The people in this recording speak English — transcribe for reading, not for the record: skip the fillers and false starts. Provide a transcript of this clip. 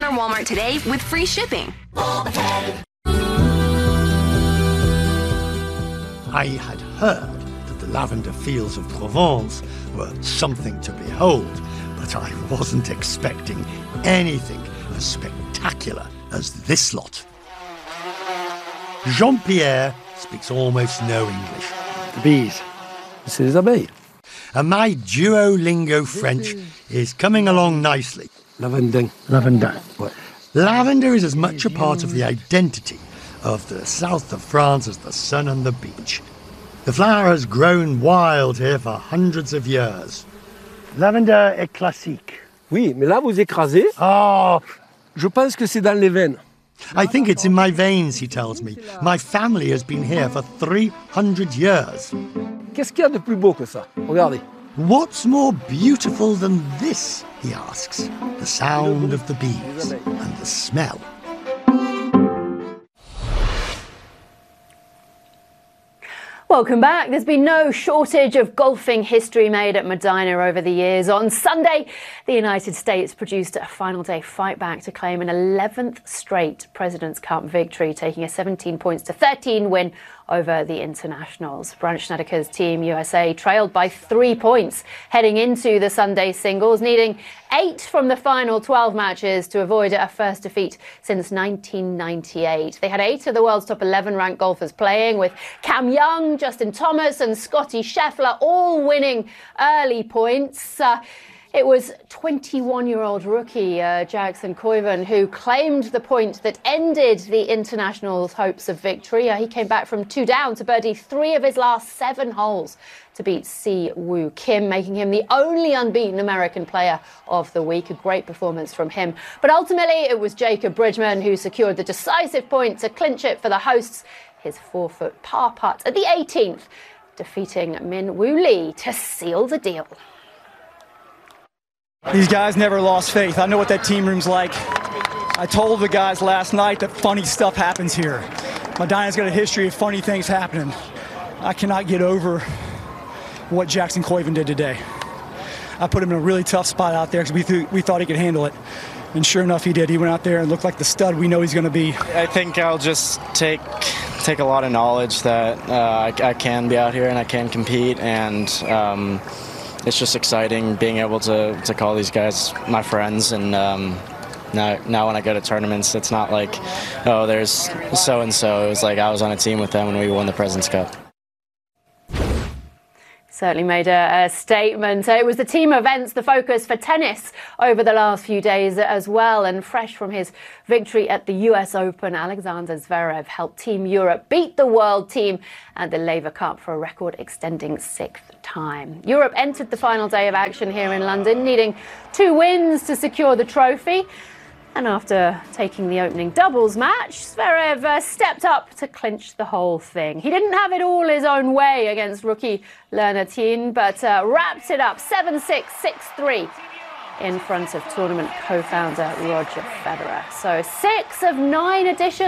Enter Walmart today with free shipping. I had heard that the lavender fields of Provence were something to behold, but I wasn't expecting anything as spectacular as this lot. Jean-Pierre speaks almost no English. The bees. C'est les abeilles. And my Duolingo French is coming along nicely. Lavendin. Lavendin. Ouais. Lavender is as much a part of the identity of the south of France as the sun and the beach. The flower has grown wild here for hundreds of years. Lavender est classique. Oui, mais là, vous écrasez. Oh, Je pense que c'est dans les veines. I think it's in my veins, he tells me. My family has been here for 300 years. Qu'est-ce qu'il y a de plus beau que ça? Regardez. What's more beautiful than this, he asks. The sound of the bees and the smell. Welcome back. There's been no shortage of golfing history made at Medinah over the years. On Sunday, the United States produced a final day fight back to claim an 11th straight President's Cup victory, taking a 17-13 win over the internationals. Brandt Snedeker's Team USA trailed by 3 points heading into the Sunday singles, needing 8 from the final 12 matches to avoid a first defeat since 1998. They had 8 of the world's top 11 ranked golfers playing, with Cam Young, Justin Thomas and Scottie Scheffler all winning early points. It was 21-year-old rookie Jackson Koivu who claimed the point that ended the internationals' hopes of victory. He came back from 2 down to birdie 3 of his last 7 holes to beat Si Woo Kim, making him the only unbeaten American player of the week. A great performance from him. But ultimately, it was Jacob Bridgman who secured the decisive point to clinch it for the hosts. His 4-foot par putt at the 18th, defeating Min Woo Lee to seal the deal. These guys never lost faith. I know what that team room's like. I told the guys last night that funny stuff happens here. Medinah's got a history of funny things happening. I cannot get over what Jackson Koivu did today. I put him in a really tough spot out there because we thought he could handle it. And sure enough, he did. He went out there and looked like the stud we know he's going to be. I think I'll just take a lot of knowledge that I can be out here and I can compete, and it's just exciting being able to call these guys my friends. And now when I go to tournaments, it's not like, oh, there's so-and-so. It was like I was on a team with them when we won the President's Cup. Certainly made a statement. It was the team events, the focus for tennis over the last few days as well. And fresh from his victory at the US Open, Alexander Zverev helped Team Europe beat the world team at the Laver Cup for a record extending 6th time. Europe entered the final day of action here in London, needing 2 wins to secure the trophy. And after taking the opening doubles match, Zverev stepped up to clinch the whole thing. He didn't have it all his own way against rookie Lennart Thien, but wrapped it up 7-6, 6-3 in front of tournament co-founder Roger Federer. So 6 of 9 editions